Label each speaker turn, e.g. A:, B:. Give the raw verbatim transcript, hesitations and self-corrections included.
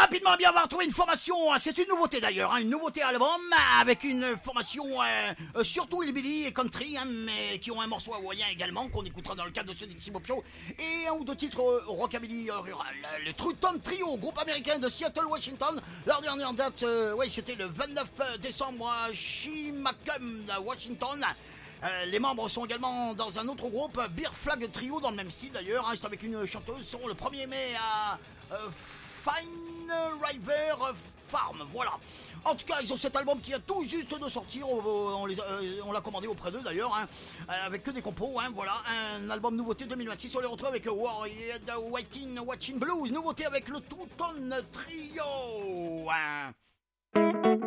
A: rapidement, bien, on va retrouver une formation, c'est une nouveauté d'ailleurs, hein, une nouveauté album, avec une formation euh, euh, surtout hillbilly et country, hein, mais qui ont un morceau hawaïen également, qu'on écoutera dans le cadre de ce Dixie Pop Show, et un ou deux titres euh, rockabilly euh, rural. Le Truton Trio, groupe américain de Seattle, Washington, leur dernière date, euh, ouais, c'était le vingt-neuf décembre à Chimacum, Washington. Euh, les membres sont également dans un autre groupe, Beer Flag Trio, dans le même style d'ailleurs, hein, c'est avec une chanteuse, seront le premier mai à euh, Fine River Farm, voilà. En tout cas, ils ont cet album qui a tout juste de sortir, on, on, les, euh, on l'a commandé auprès d'eux d'ailleurs, hein, avec que des compos, hein, voilà. Un album nouveauté deux mille vingt-six, on les retrouve avec Warrior Waiting Watching Blues, nouveauté avec le Truton Trio, hein.